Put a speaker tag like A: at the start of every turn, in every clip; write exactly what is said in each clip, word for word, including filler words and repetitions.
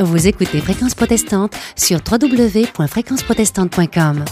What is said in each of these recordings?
A: Vous écoutez Fréquence Protestante sur w w w point fréquence protestante point com.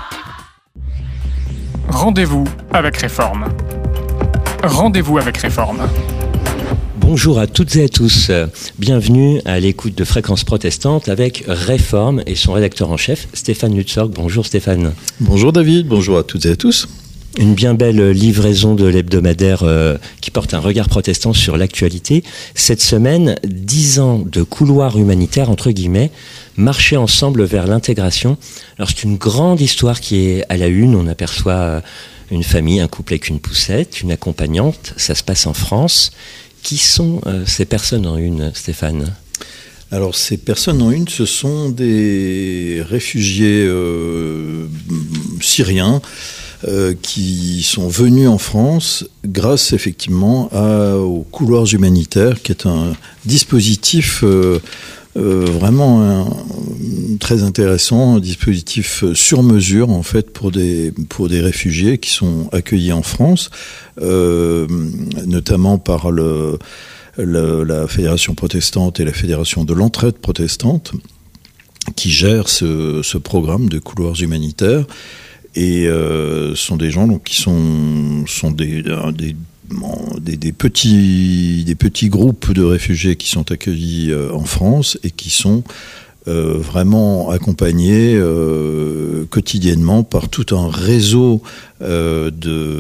B: Rendez-vous avec Réforme. Rendez-vous avec Réforme.
C: Bonjour à toutes et à tous. Bienvenue à l'écoute de Fréquence Protestante avec Réforme et son rédacteur en chef, Stéphane Lutzorg. Bonjour Stéphane.
D: Bonjour David, bonjour à toutes et à tous.
C: Une bien belle livraison de l'hebdomadaire euh, qui porte un regard protestant sur l'actualité. Cette semaine, dix ans de couloir humanitaire, entre guillemets, marcher ensemble vers l'intégration. Alors c'est une grande histoire qui est à la une. On aperçoit une famille, un couple avec une poussette, une accompagnante. Ça se passe en France. Qui sont euh, ces personnes en une, Stéphane ?
D: Alors ces personnes en une, ce sont des réfugiés euh, syriens euh, qui sont venus en France grâce effectivement à, aux couloirs humanitaires, qui est un dispositif euh, euh, vraiment un, très intéressant, un dispositif sur mesure en fait pour des pour des réfugiés qui sont accueillis en France, euh, notamment par le Le, la Fédération protestante et la Fédération de l'entraide protestante qui gèrent ce, ce programme de couloirs humanitaires, et euh, sont des gens donc, qui sont, sont des, des, des, des, petits, des petits groupes de réfugiés qui sont accueillis euh, en France et qui sont euh, vraiment accompagnés euh, quotidiennement par tout un réseau euh,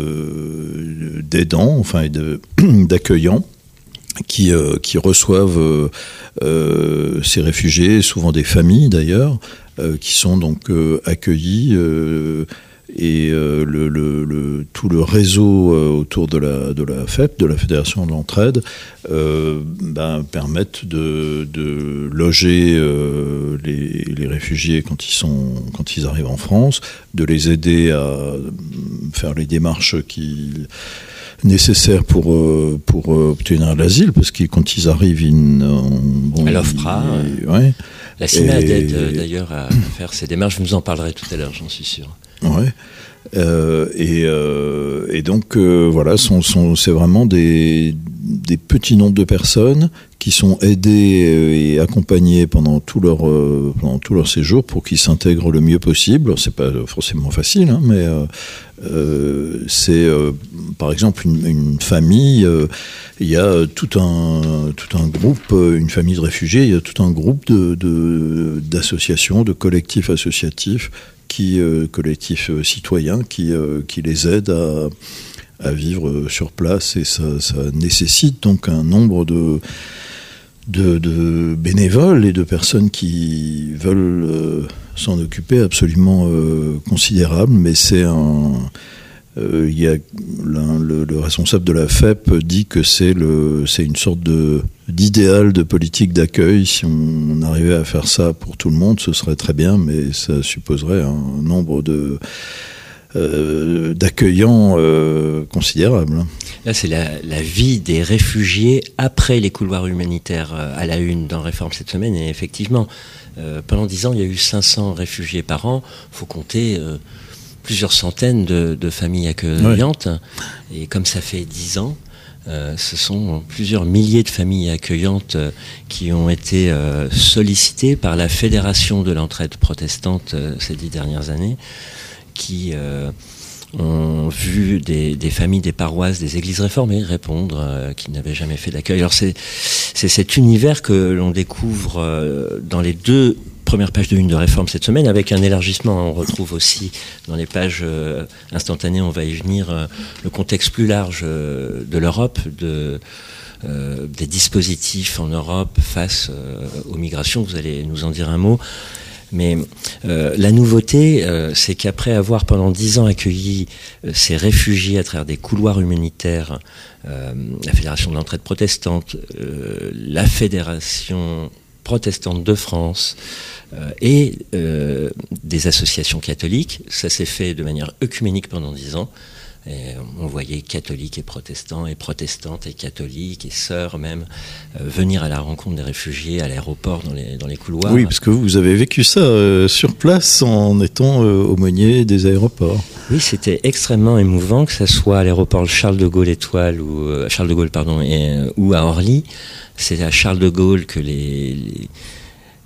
D: de, d'aidants, enfin de, d'accueillants, qui euh, qui reçoivent euh, euh, ces réfugiés, souvent des familles d'ailleurs, euh, qui sont donc euh, accueillis euh, et euh, le, le, le tout le réseau euh, autour de la de la F E P, de la Fédération de l'entraide, euh, ben, permettent de de loger euh, les les réfugiés quand ils sont quand ils arrivent en France, de les aider à faire les démarches qui nécessaires pour euh, pour euh, obtenir l'asile, parce que quand ils arrivent, ils
C: bon, à l'OFPRA,
D: ils, ouais.
C: La CIMAD aide euh, d'ailleurs à faire ces démarches. Je vous en parlerai tout à l'heure, j'en suis sûr.
D: Ouais. Euh, et, euh, et donc euh, voilà, sont, sont, c'est vraiment des, des petits nombres de personnes qui sont aidées et accompagnées pendant tout leur euh, pendant tout leur séjour pour qu'ils s'intègrent le mieux possible. C'est pas forcément facile, hein, mais euh, euh, c'est euh, par exemple une, une famille. Euh, il y a tout un tout un groupe, une famille de réfugiés. Il y a tout un groupe de, de d'associations, de collectifs associatifs, qui euh, collectifs euh, citoyens qui euh, qui les aident à à vivre sur place, et ça, ça nécessite donc un nombre de de, de bénévoles et de personnes qui veulent euh, s'en occuper absolument euh, considérable. Mais c'est un euh, il y a le, le responsable de la F E P dit que c'est le c'est une sorte de d'idéal de politique d'accueil. Si on arrivait à faire ça pour tout le monde, ce serait très bien, mais ça supposerait un nombre de euh, d'accueillants euh, considérable.
C: Là, c'est la, la vie des réfugiés après les couloirs humanitaires à la une dans Réforme cette semaine. Et effectivement, euh, pendant dix ans, il y a eu cinq cents réfugiés par an. Il faut compter euh, plusieurs centaines de, de familles accueillantes. Ouais. Et comme ça fait dix ans, Euh, ce sont plusieurs milliers de familles accueillantes euh, qui ont été euh, sollicitées par la Fédération de l'entraide protestante euh, ces dix dernières années, qui euh, ont vu des, des familles, des paroisses, des églises réformées répondre, euh, qui n'avaient jamais fait d'accueil. Alors c'est, c'est cet univers que l'on découvre euh, dans les deux première page de une de Réforme cette semaine, avec un élargissement. On retrouve aussi dans les pages euh, instantanées, on va y venir, euh, le contexte plus large euh, de l'Europe, de, euh, des dispositifs en Europe face euh, aux migrations. Vous allez nous en dire un mot. Mais euh, la nouveauté, euh, c'est qu'après avoir pendant dix ans accueilli euh, ces réfugiés à travers des couloirs humanitaires, euh, la Fédération de l'entraide protestante, euh, la Fédération protestante de France euh, et euh, des associations catholiques, ça s'est fait de manière œcuménique pendant dix ans. Et on voyait catholiques et protestants, et protestantes et catholiques, et sœurs même, euh, venir à la rencontre des réfugiés à l'aéroport, dans les, dans les couloirs.
D: Oui, parce que vous avez vécu ça euh, sur place en étant euh, aumônier des aéroports.
C: Oui, c'était extrêmement émouvant, que ce soit à l'aéroport Charles de Gaulle Étoile, ou, euh, Charles de Gaulle, pardon, et, euh, ou à Orly. C'est à Charles de Gaulle que les... les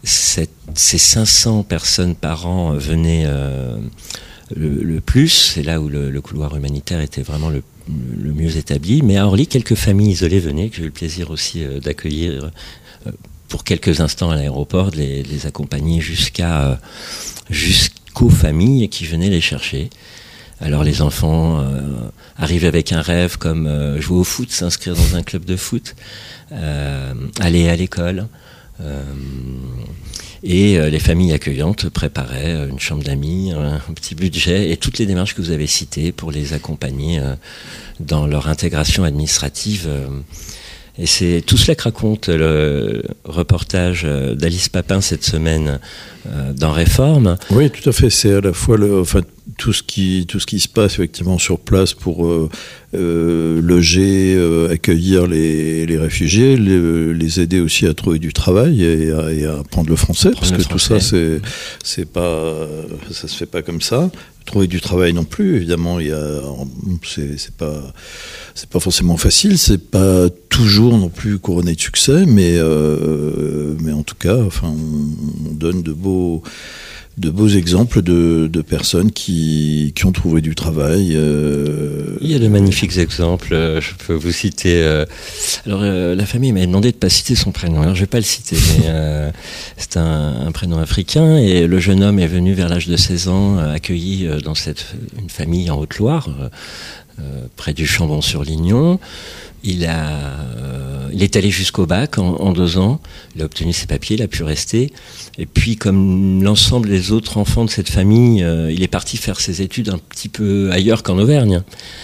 C: cette, ces cinq cents personnes par an venaient euh, le, le plus. C'est là où le, le couloir humanitaire était vraiment le, le mieux établi. Mais à Orly, quelques familles isolées venaient, que j'ai eu le plaisir aussi euh, d'accueillir euh, pour quelques instants à l'aéroport, de les, de les accompagner jusqu'à, euh, jusqu'aux familles qui venaient les chercher. Alors les enfants euh, arrivent avec un rêve comme euh, jouer au foot, s'inscrire dans un club de foot, euh, aller à l'école. Euh, et euh, les familles accueillantes préparaient une chambre d'amis, un, un petit budget et toutes les démarches que vous avez citées pour les accompagner euh, dans leur intégration administrative. Euh, et c'est tout cela que raconte le reportage d'Alice Papin cette semaine euh, dans Réforme.
D: Oui, tout à fait. C'est à la fois le, enfin, tout ce qui tout ce qui se passe effectivement sur place pour euh, euh, loger, euh, accueillir les, les réfugiés, les, les aider aussi à trouver du travail et à, et à apprendre le français, parce que tout ça c'est c'est pas ça se fait pas comme ça. Trouver du travail non plus, évidemment, il y a c'est c'est pas c'est pas forcément facile, c'est pas toujours non plus couronné de succès, mais euh, mais en tout cas, enfin, on, on donne de beaux de beaux exemples de, de personnes qui, qui ont trouvé du travail. Euh...
C: Il y a de magnifiques exemples. Je peux vous citer. Euh... Alors, euh, la famille m'a demandé de ne pas citer son prénom. Alors, je ne vais pas le citer, mais euh, c'est un, un prénom africain. Et le jeune homme est venu vers l'âge de seize ans, euh, accueilli euh, dans cette, une famille en Haute-Loire, euh, euh, près du Chambon-sur-Lignon. Il, a, euh, il est allé jusqu'au bac en, en deux ans. Il a obtenu ses papiers, il a pu rester. Et puis, comme l'ensemble des autres enfants de cette famille, euh, il est parti faire ses études un petit peu ailleurs qu'en Auvergne.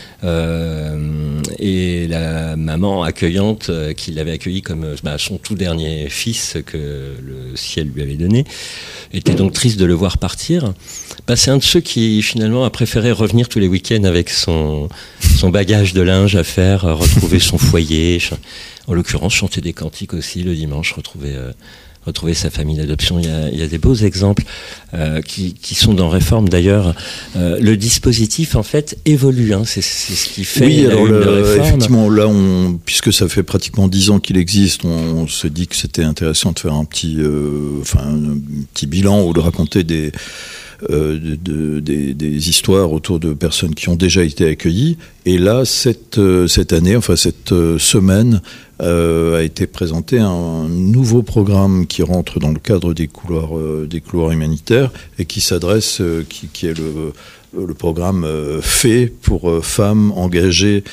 C: Euh, et la maman accueillante, euh, qui l'avait accueilli comme euh, bah, son tout dernier fils que le ciel lui avait donné, était donc triste de le voir partir. Bah, c'est un de ceux qui finalement a préféré revenir tous les week-ends avec son, son bagage de linge à faire, retrouver son foyer, ch- en l'occurrence chanter des cantiques aussi le dimanche, retrouver... Euh, retrouver sa famille d'adoption. Il y a, il y a des beaux exemples euh, qui, qui sont dans Réforme d'ailleurs. Euh, le dispositif en fait évolue, hein. c'est, c'est ce qui fait
D: oui,
C: la
D: alors
C: une
D: le,
C: de Réforme.
D: Effectivement, là, on, puisque ça fait pratiquement dix ans qu'il existe, on, on se dit que c'était intéressant de faire un petit, euh, enfin, un petit bilan ou de raconter des Euh, de, de, des, des histoires autour de personnes qui ont déjà été accueillies. Et là, cette, euh, cette année, enfin cette euh, semaine, euh, a été présenté un nouveau programme qui rentre dans le cadre des couloirs, euh, des couloirs humanitaires et qui s'adresse, euh, qui, qui est le, le programme euh, fait pour euh, femmes engagées,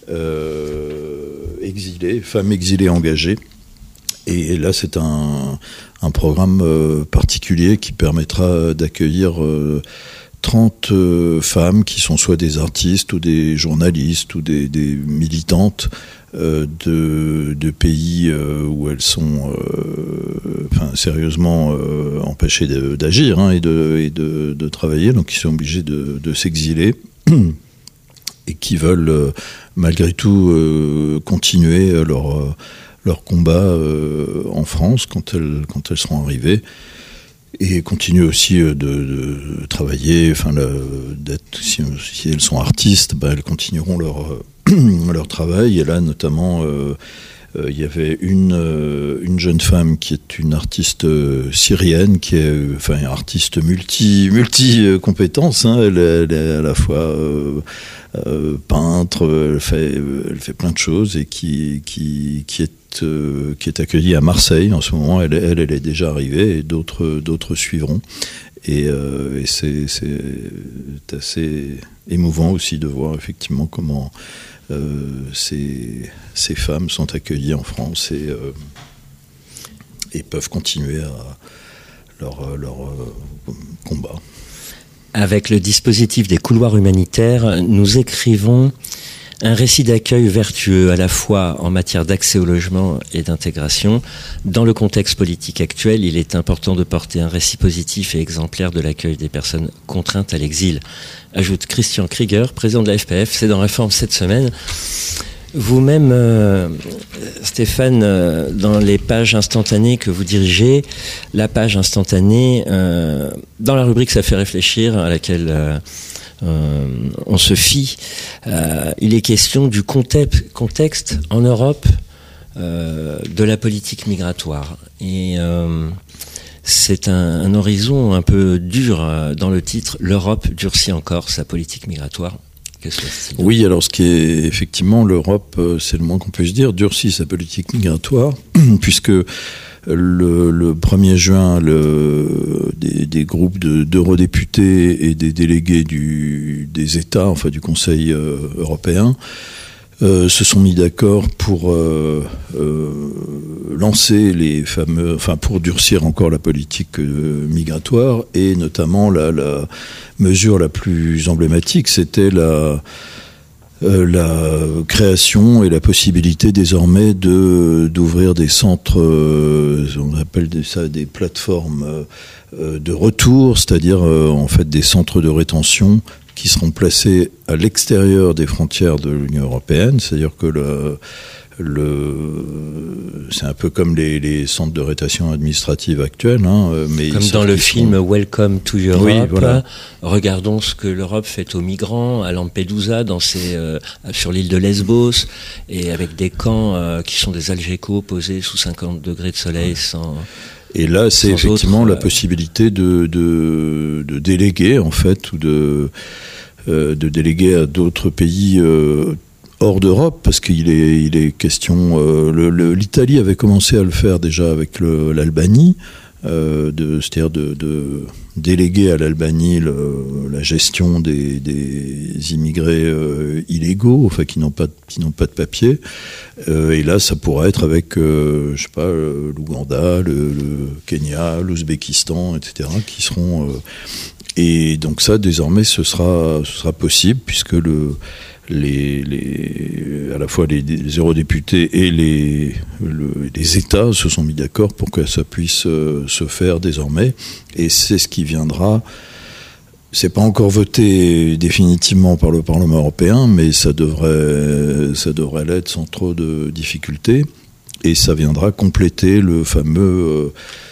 D: euh, exilées, femmes exilées engagées. Et là, c'est un, un programme euh, particulier qui permettra d'accueillir euh, trente euh, femmes qui sont soit des artistes ou des journalistes ou des, des militantes euh, de, de pays euh, où elles sont euh, enfin, sérieusement euh, empêchées de, d'agir hein, et, de, et de, de travailler, donc ils sont obligés de, de s'exiler et qui veulent euh, malgré tout euh, continuer leur... Euh, leur combat euh, en France quand elles, quand elles seront arrivées et continuer aussi de, de travailler, enfin, le, d'être, si, si elles sont artistes, bah, elles continueront leur, leur travail. Et là, notamment, euh, euh, il y avait une, euh, une jeune femme qui est une artiste euh, syrienne, qui est enfin, une artiste multi, multi-compétence. Hein. Elle, elle est à la fois euh, euh, peintre, elle fait, elle fait plein de choses et qui, qui, qui est Euh, qui est accueillie à Marseille en ce moment. Elle, elle, elle est déjà arrivée et d'autres, d'autres suivront. Et, euh, et c'est, c'est assez émouvant aussi de voir effectivement comment euh, ces, ces femmes sont accueillies en France et, euh, et peuvent continuer à leur, leur euh, combat.
C: Avec le dispositif des couloirs humanitaires, nous écrivons un récit d'accueil vertueux à la fois en matière d'accès au logement et d'intégration. Dans le contexte politique actuel, il est important de porter un récit positif et exemplaire de l'accueil des personnes contraintes à l'exil, ajoute Christian Krieger, président de la F P F. C'est dans Réforme cette semaine. Vous-même, euh, Stéphane, euh, dans les pages instantanées que vous dirigez, la page instantanée, euh, dans la rubrique « Ça fait réfléchir », à laquelle... Euh, Euh, on se fie, euh, il est question du contexte, contexte en Europe euh, de la politique migratoire. Et euh, c'est un, un horizon un peu dur dans le titre. L'Europe durcit encore sa politique migratoire.
D: Oui, alors ce qui est effectivement l'Europe, c'est le moins qu'on puisse dire, durcit sa politique migratoire, puisque le, le premier juin, le, des, des groupes de, d'eurodéputés et des délégués du, des États, enfin du Conseil euh, européen, euh, se sont mis d'accord pour euh, euh, lancer les fameux, enfin pour durcir encore la politique euh, migratoire, et notamment la, la mesure la plus emblématique, c'était la Euh, la création et la possibilité désormais de d'ouvrir des centres, euh, on appelle ça des plateformes euh, de retour, c'est-à-dire euh, en fait des centres de rétention qui seront placés à l'extérieur des frontières de l'Union européenne, c'est-à-dire que le Le, c'est un peu comme les, les centres de rétention administrative actuels, hein, mais
C: comme dans le film sont... Welcome to Europe. Oui, voilà. Regardons ce que l'Europe fait aux migrants à Lampedusa, dans ses, euh, sur l'île de Lesbos, et avec des camps euh, qui sont des algécos posés sous cinquante degrés de soleil, sans.
D: Et là, c'est effectivement
C: autre,
D: la euh... possibilité de, de, de déléguer, en fait, ou de, euh, de déléguer à d'autres pays. Euh, hors d'Europe, parce qu'il est, il est question... Euh, le, le, L'Italie avait commencé à le faire déjà avec le, l'Albanie, euh, de, c'est-à-dire de, de déléguer à l'Albanie le, la gestion des, des immigrés euh, illégaux, enfin qui n'ont pas, qui n'ont pas de papier. Euh, et là, ça pourrait être avec, euh, je sais pas, l'Ouganda, le, le Kenya, l'Ouzbékistan, et cetera, qui seront... Euh, et donc ça, désormais, ce sera, ce sera possible, puisque le... Les, les, à la fois les, les eurodéputés et les, le, les États se sont mis d'accord pour que ça puisse euh, se faire désormais, et c'est ce qui viendra. C'est pas encore voté définitivement par le Parlement européen, mais ça devrait, ça devrait l'être sans trop de difficultés, et ça viendra compléter le fameux euh,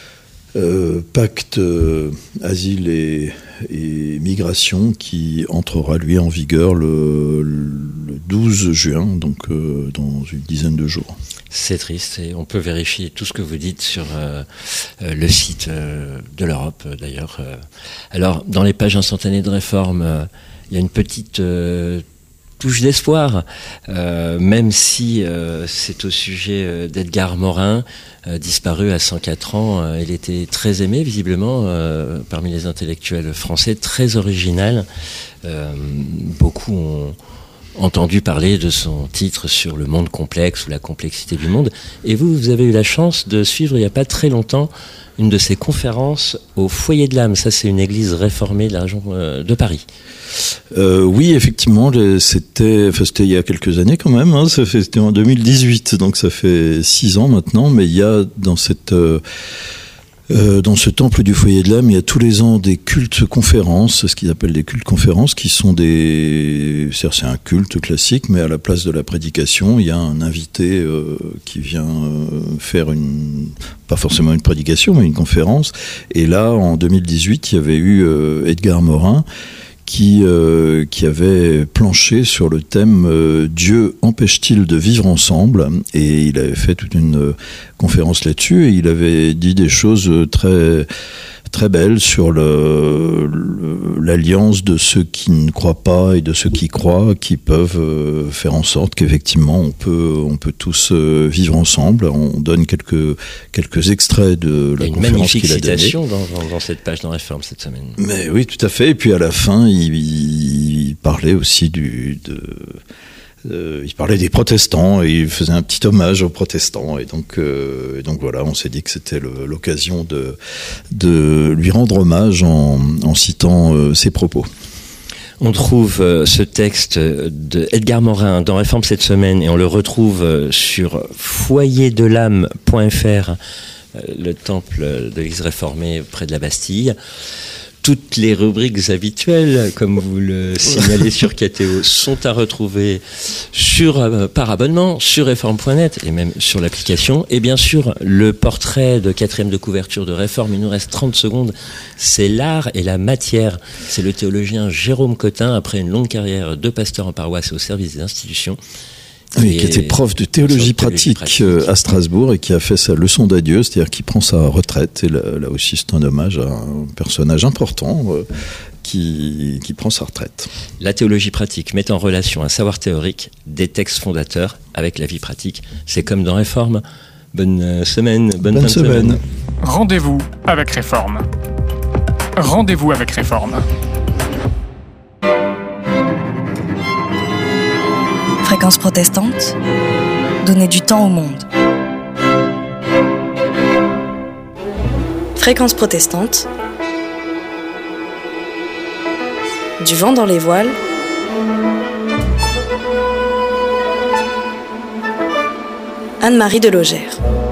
D: euh, pacte euh, asile et et migration qui entrera lui en vigueur le, le douze juin, donc euh, dans une dizaine de jours.
C: C'est triste, et on peut vérifier tout ce que vous dites sur euh, euh, le site euh, de l'Europe euh, d'ailleurs. Euh. Alors, dans les pages instantanées de Réforme, euh, il y a une petite euh, touche d'espoir, euh, même si euh, c'est au sujet euh, d'Edgar Morin, euh, disparu à cent quatre ans. Euh, il était très aimé, visiblement, euh, parmi les intellectuels français, très original. Euh, beaucoup ont entendu parler de son titre sur le monde complexe ou la complexité du monde. Et vous, vous avez eu la chance de suivre, il n'y a pas très longtemps, une de ses conférences au Foyer de l'Âme. Ça, c'est une église réformée de la région de Paris.
D: Euh, oui, effectivement, c'était, enfin, c'était il y a quelques années quand même. Hein, ça fait, c'était en deux mille dix-huit, donc ça fait six ans maintenant. Mais il y a dans cette euh, Euh, dans ce temple du Foyer de l'Âme, il y a tous les ans des cultes conférences, ce qu'ils appellent des cultes conférences, qui sont des... C'est-à-dire, c'est un culte classique, mais à la place de la prédication, il y a un invité euh, qui vient euh, faire une... pas forcément une prédication, mais une conférence. Et là, en deux mille dix-huit, il y avait eu euh, Edgar Morin, qui, euh, qui avait planché sur le thème euh, « Dieu empêche-t-il de vivre ensemble ?» Et il avait fait toute une euh, conférence là-dessus, et il avait dit des choses très, très belles sur le, le, l'alliance de ceux qui ne croient pas et de ceux qui croient, qui peuvent euh, faire en sorte qu'effectivement on peut, on peut tous euh, vivre ensemble. On donne quelques, quelques extraits de la conférence qu'il a donnée. Il y a une magnifique citation
C: dans, dans, dans cette page dans Réforme cette semaine.
D: Mais oui, tout à fait. Et puis à la fin, il, il parlait aussi du... De, Euh, il parlait des protestants et il faisait un petit hommage aux protestants, et donc, euh, et donc voilà, on s'est dit que c'était le, l'occasion de, de lui rendre hommage en, en citant euh, ses propos.
C: On trouve euh, ce texte de Edgar Morin dans Réforme cette semaine, et on le retrouve euh, sur foyer de l'âme point f r, euh, le temple de l'Église réformée près de la Bastille. Toutes les rubriques habituelles, comme vous le signalez sur Catéo, sont à retrouver sur, euh, par abonnement sur réforme point net et même sur l'application. Et bien sûr, le portrait de quatrième de couverture de Réforme, il nous reste trente secondes. C'est l'art et la matière. C'est le théologien Jérôme Cotin, après une longue carrière de pasteur en paroisse au service des institutions,
D: Oui, qui était prof de théologie pratique, pratique à Strasbourg et qui a fait sa leçon d'adieu, c'est-à-dire qu'il prend sa retraite. Et là, là aussi, c'est un hommage à un personnage important euh, qui, qui prend sa retraite.
C: La théologie pratique met en relation un savoir théorique des textes fondateurs avec la vie pratique. C'est comme dans Réforme. Bonne semaine, bonne, bonne fin semaine. de semaine.
B: Rendez-vous avec Réforme. Rendez-vous avec Réforme.
E: Fréquence protestante, donner du temps au monde. Fréquence protestante, du vent dans les voiles, Anne-Marie Delogère.